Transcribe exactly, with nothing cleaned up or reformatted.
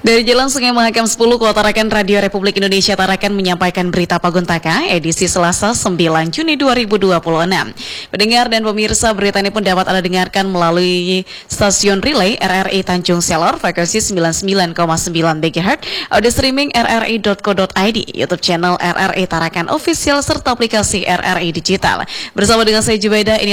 Dari Jalan Sungai Mahakam sepuluh, Kota Tarakan, Radio Republik Indonesia Tarakan menyampaikan berita Paguntaka edisi Selasa sembilan Juni dua ribu dua puluh enam. Pendengar dan pemirsa, berita ini pun dapat Anda dengarkan melalui stasiun relay R R I Tanjung Selor, frekuensi sembilan puluh sembilan koma sembilan megahertz, audio streaming r r i dot co dot i d, YouTube channel R R I Tarakan Official, serta aplikasi R R I Digital. Bersama dengan saya Jubaida, ini